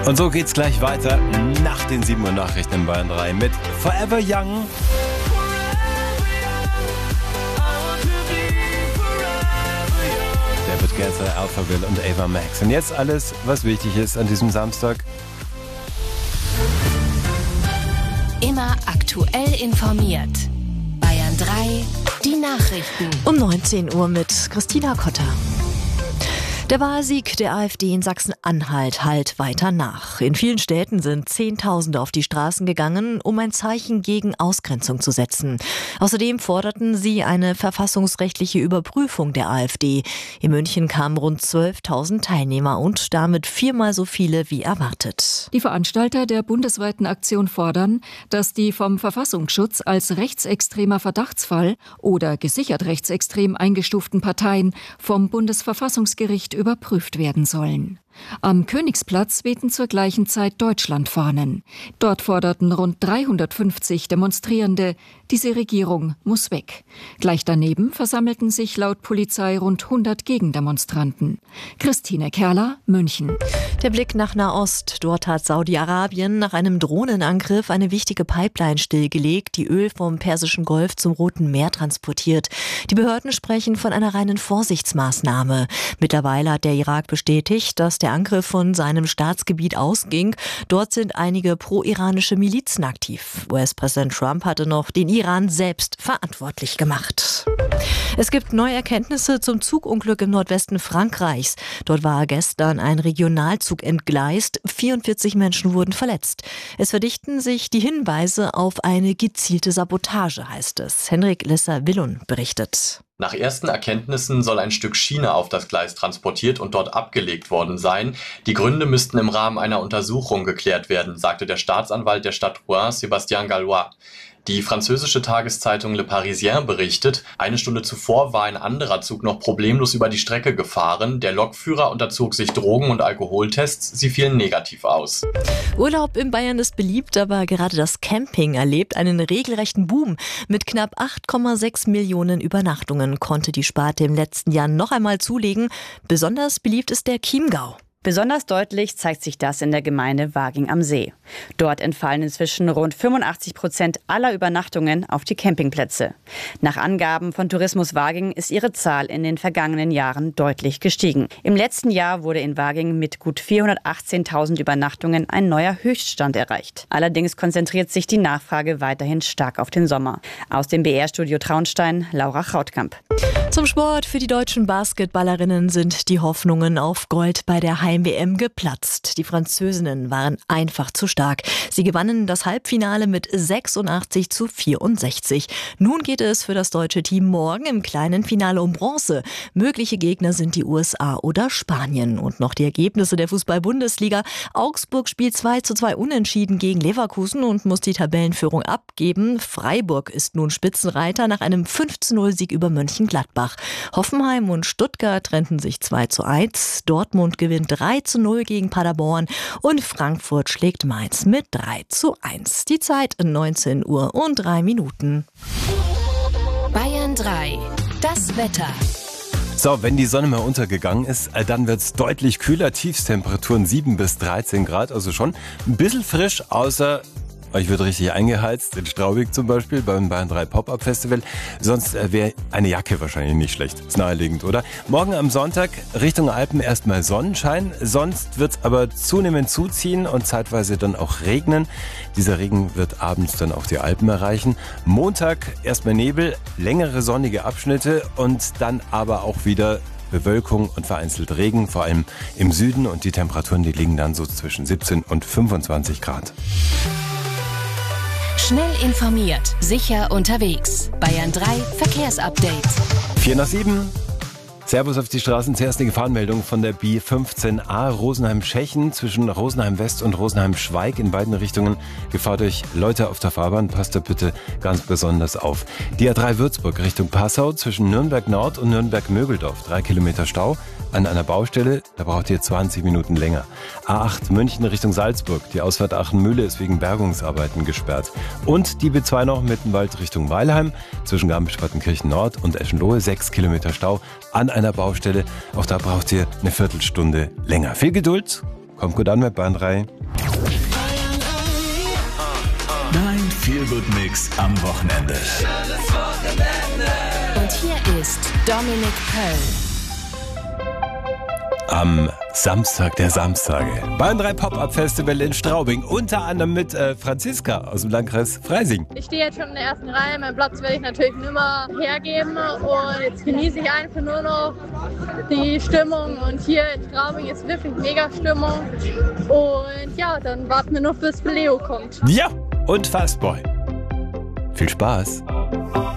Und so geht's gleich weiter nach den 7 Uhr Nachrichten in Bayern 3 mit Forever Young. David Guetta, Alphaville und Ava Max. Und jetzt alles, was wichtig ist an diesem Samstag. Immer aktuell informiert. Bayern 3, die Nachrichten. Um 19 Uhr mit Christina Kotter. Der Wahlsieg der AfD in Sachsen-Anhalt hallt weiter nach. In vielen Städten sind Zehntausende auf die Straßen gegangen, um ein Zeichen gegen Ausgrenzung zu setzen. Außerdem forderten sie eine verfassungsrechtliche Überprüfung der AfD. In München kamen rund 12.000 Teilnehmer und damit 4-mal so viele wie erwartet. Die Veranstalter der bundesweiten Aktion fordern, dass die vom Verfassungsschutz als rechtsextremer Verdachtsfall oder gesichert rechtsextrem eingestuften Parteien vom Bundesverfassungsgericht überprüft werden sollen. Am Königsplatz wehten zur gleichen Zeit Deutschlandfahnen. Dort forderten rund 350 Demonstrierende, diese Regierung muss weg. Gleich daneben versammelten sich laut Polizei rund 100 Gegendemonstranten. Christine Kerler, München. Der Blick nach Nahost. Dort hat Saudi-Arabien nach einem Drohnenangriff eine wichtige Pipeline stillgelegt, die Öl vom Persischen Golf zum Roten Meer transportiert. Die Behörden sprechen von einer reinen Vorsichtsmaßnahme. Mittlerweile hat der Irak bestätigt, dass der Angriff von seinem Staatsgebiet ausging. Dort sind einige pro-iranische Milizen aktiv. US-Präsident Trump hatte noch den Iran selbst verantwortlich gemacht. Es gibt neue Erkenntnisse zum Zugunglück im Nordwesten Frankreichs. Dort war gestern ein Regionalzug entgleist. 44 Menschen wurden verletzt. Es verdichten sich die Hinweise auf eine gezielte Sabotage, heißt es. Henrik Lesser-Willun berichtet. Nach ersten Erkenntnissen soll ein Stück Schiene auf das Gleis transportiert und dort abgelegt worden sein. Die Gründe müssten im Rahmen einer Untersuchung geklärt werden, sagte der Staatsanwalt der Stadt Rouen, Sébastien Gallois. Die französische Tageszeitung Le Parisien berichtet, eine Stunde zuvor war ein anderer Zug noch problemlos über die Strecke gefahren. Der Lokführer unterzog sich Drogen- und Alkoholtests. Sie fielen negativ aus. Urlaub in Bayern ist beliebt, aber gerade das Camping erlebt einen regelrechten Boom. Mit knapp 8,6 Millionen Übernachtungen konnte die Sparte im letzten Jahr noch einmal zulegen. Besonders beliebt ist der Chiemgau. Besonders deutlich zeigt sich das in der Gemeinde Waging am See. Dort entfallen inzwischen rund 85% aller Übernachtungen auf die Campingplätze. Nach Angaben von Tourismus Waging ist ihre Zahl in den vergangenen Jahren deutlich gestiegen. Im letzten Jahr wurde in Waging mit gut 418.000 Übernachtungen ein neuer Höchststand erreicht. Allerdings konzentriert sich die Nachfrage weiterhin stark auf den Sommer. Aus dem BR-Studio Traunstein, Laura Krautkamp. Zum Sport. Für die deutschen Basketballerinnen sind die Hoffnungen auf Gold bei der Heim-WM geplatzt. Die Französinnen waren einfach zu stark. Sie gewannen das Halbfinale mit 86-64. Nun geht es für das deutsche Team morgen im kleinen Finale um Bronze. Mögliche Gegner sind die USA oder Spanien. Und noch die Ergebnisse der Fußball-Bundesliga. Augsburg spielt 2:2 unentschieden gegen Leverkusen und muss die Tabellenführung abgeben. Freiburg ist nun Spitzenreiter nach einem 5:0-Sieg über Mönchengladbach. Hoffenheim und Stuttgart trennten sich 2:1. Dortmund gewinnt 3:0 gegen Paderborn und Frankfurt schlägt Mainz mit 3:1. Die Zeit 19 Uhr und 3 Minuten. Bayern 3, das Wetter. So, wenn die Sonne mal untergegangen ist, dann wird es deutlich kühler. Tiefstemperaturen 7 bis 13 Grad, also schon ein bisschen frisch, außer euch wird richtig eingeheizt, in Straubing zum Beispiel, beim Bayern 3 Pop-Up Festival. Sonst wäre eine Jacke wahrscheinlich nicht schlecht. Ist naheliegend, oder? Morgen am Sonntag Richtung Alpen erstmal Sonnenschein. Sonst wird es aber zunehmend zuziehen und zeitweise dann auch regnen. Dieser Regen wird abends dann auch die Alpen erreichen. Montag erstmal Nebel, längere sonnige Abschnitte und dann aber auch wieder Bewölkung und vereinzelt Regen, vor allem im Süden. Und die Temperaturen, die liegen dann so zwischen 17 und 25 Grad. Schnell informiert, sicher unterwegs. Bayern 3 Verkehrsupdate. 4:07. Servus auf die Straßen. Zuerst eine Gefahrenmeldung von der B15A Rosenheim-Schechen zwischen Rosenheim-West und Rosenheim-Schweig in beiden Richtungen. Gefahr durch Leute auf der Fahrbahn. Passt da bitte ganz besonders auf. Die A3 Würzburg Richtung Passau zwischen Nürnberg-Nord und Nürnberg-Mögeldorf. 3 Kilometer Stau an einer Baustelle. Da braucht ihr 20 Minuten länger. A8 München Richtung Salzburg. Die Ausfahrt Aachen-Mühle ist wegen Bergungsarbeiten gesperrt. Und die B2 noch Mittenwald Richtung Weilheim zwischen Garmisch-Partenkirchen-Nord und Eschenlohe. 6 Kilometer Stau an einer Baustelle. Auch da braucht ihr eine Viertelstunde länger. Viel Geduld Kommt gut an mit Bayern 3. Dein Feel-Good-Mix am Wochenende. Und hier ist Dominik Köln. Am Samstag der Samstage. Bayern 3 Pop-Up Festival in Straubing. Unter anderem mit Franziska aus dem Landkreis Freising. Ich stehe jetzt schon in der ersten Reihe. Meinen Platz werde ich natürlich nicht mehr hergeben. Und jetzt genieße ich einfach nur noch die Stimmung. Und hier in Straubing ist wirklich mega Stimmung. Und ja, dann warten wir noch, bis Leo kommt. Ja, und Fastboy. Viel Spaß.